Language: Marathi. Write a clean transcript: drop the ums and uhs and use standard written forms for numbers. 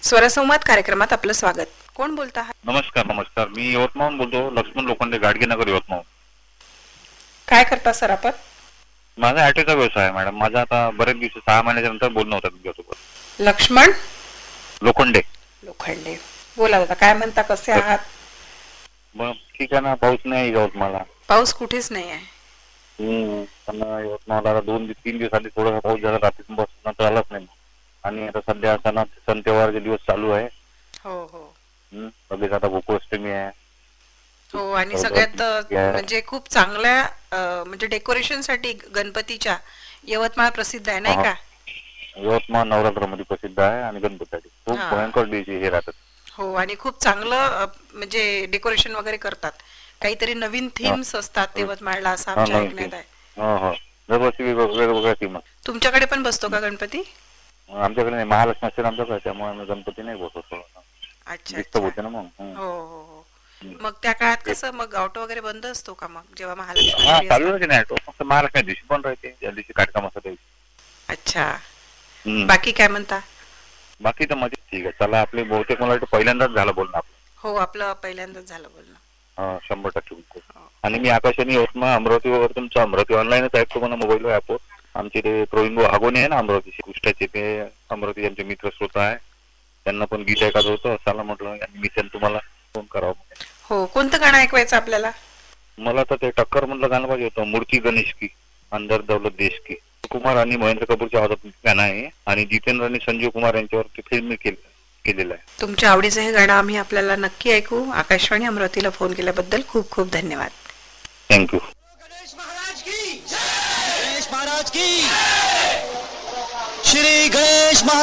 स्वरसंवाद कार्यक्रमात आपलं स्वागत. कोण बोलता आहात? नमस्कार नमस्कार, मी यवतमाळहून बोलतो. लक्ष्मण लोखंडे, गाडगेनगर, यवतमाळ. काय करता सर आपण? माझा आयटीचा व्यवसाय आहे मॅडम. माझा आता बरेच दिवस 6 महिन्याच्या नंतर बोलणं होतं तुमच्यासोबत. लक्ष्मण लोखंडे. लोखंडे, बोला दादा, काय म्हणता, कसे आहात? मग ठीक आहे ना. पाऊस नाही यवतमाळला. पाऊस कुठेच नाही आहे. पण यवतमाळला 2-3 दिवस आधी थोडासा पाऊस झाला, रात्री नंतर आलाच नाही. आणि आता सध्या सण त्योहारचे दिवस चालू आहे. हो हो लगेच आता गोकुळाष्टमी आहे. हो, आणि सगळ्यात म्हणजे खूप चांगल्या म्हणजे डेकोरेशन साठी गणपतीच्या यवतमाळ प्रसिद्ध आहे, नाही का? यवतमाळ नवरात्रामध्ये प्रसिद्ध आहे आणि गणपतीसाठी खूप भयंकर डीजे हे राहतात. हो, आणि खूप चांगलं म्हणजे डेकोरेशन वगैरे करतात. काहीतरी नवीन थीम्स असतात यवतमाळला, असं आमच्या ऐकण्यात आहे. दरवर्षी वेगवेगळ्या थीम. तुमच्याकडे पण बसतो का गणपती? आमच्याकडे नाही, महालक्ष्मी असते आमच्याकडे, त्यामुळे आम्ही गणपती नाही बसवतो. अच्छा डिस्टर्ब अच्छा. होते ना मग. हो हो हो. मग त्या काळात कसं मग ऑटो वगैरे बंद असतो का मग, जेव्हा महालक्ष्मी घरी चालू असतात? नाही ऑटो, फक्त महालक्ष्मी दिवशी पण राहते, ज्या दिवशी कार्यक्रम असतो त्या दिवशी. अच्छा. बाकी काय म्हणता? बाकी तर मजेत. ठीक आहे, चला. आपले बहुतेक मला वाटतं पहिल्यांदाच झालं बोलणं आपलं. हो, आपलं पहिल्यांदाच झालं बोलणं. 100% बिलकुल. आणि मी आकाशवाणी यवतमाळ अमरावतीवर तुमचं अमरावती ऑनलाईनच ऐकतो म्हणा, मोबाईलवर ॲपवर. आमचे ते प्रवीण भाऊ हागोने आहे ना अमरावतीचे, कुष्टाचे, ते अमरावती यांचे मित्र श्रोता आहे. त्यांना पण गीत ऐकायचं होतं. चला म्हटलं मी तुम्हाला फोन करावं. हो, कोणतं गाणं ऐकवायचं आपल्याला? मला तर ते टक्कर म्हटलं गाणं पाहिजे होतं, मूर्ती गणेश की अंदर दौलत देश की. कुमार आणि महेंद्र कपूरच्या आवाजात गाणं आहे, आणि जितेंद्र आणि संजीव कुमार यांच्यावर फिल्म केलेलं आहे. तुमच्या आवडीचं हे गाणं आम्ही आपल्याला नक्की ऐकू. आकाशवाणी अमरावतीला फोन केल्याबद्दल खूप खूप धन्यवाद. थँक्यू. गणेश महाराज की, श्री गणेश महाराज